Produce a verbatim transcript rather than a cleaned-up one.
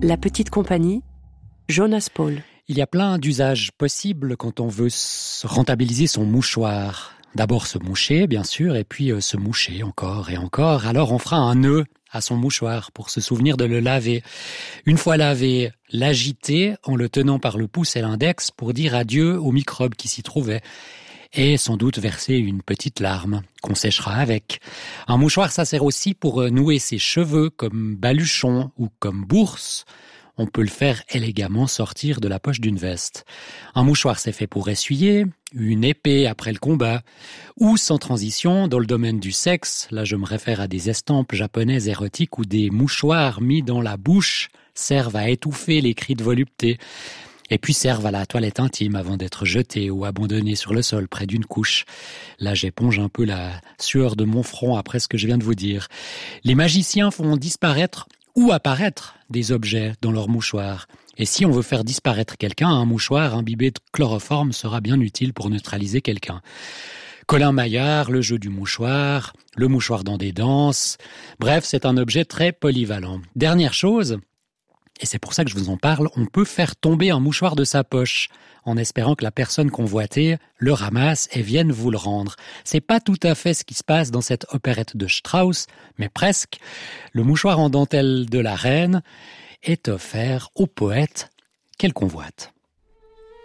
La petite compagnie, Jonas Paul. Il y a plein d'usages possibles quand on veut rentabiliser son mouchoir. D'abord se moucher, bien sûr, et puis se moucher encore et encore. Alors on fera un nœud à son mouchoir pour se souvenir de le laver. Une fois lavé, l'agiter en le tenant par le pouce et l'index pour dire adieu aux microbes qui s'y trouvaient. Et sans doute verser une petite larme qu'on séchera avec. Un mouchoir, ça sert aussi pour nouer ses cheveux comme baluchon ou comme bourse. On peut le faire élégamment sortir de la poche d'une veste. Un mouchoir, c'est fait pour essuyer, une épée après le combat, ou sans transition, dans le domaine du sexe, là je me réfère à des estampes japonaises érotiques où des mouchoirs mis dans la bouche servent à étouffer les cris de volupté. Et puis servent à la toilette intime avant d'être jetés ou abandonnés sur le sol près d'une couche. Là, j'éponge un peu la sueur de mon front après ce que je viens de vous dire. Les magiciens font disparaître ou apparaître des objets dans leur mouchoir. Et si on veut faire disparaître quelqu'un, un mouchoir imbibé de chloroforme sera bien utile pour neutraliser quelqu'un. Colin Maillard, le jeu du mouchoir, le mouchoir dans des danses. Bref, c'est un objet très polyvalent. Dernière chose, et c'est pour ça que je vous en parle, on peut faire tomber un mouchoir de sa poche en espérant que la personne convoitée le ramasse et vienne vous le rendre. C'est pas tout à fait ce qui se passe dans cette opérette de Strauss, mais presque. Le mouchoir en dentelle de la reine est offert au poète qu'elle convoite.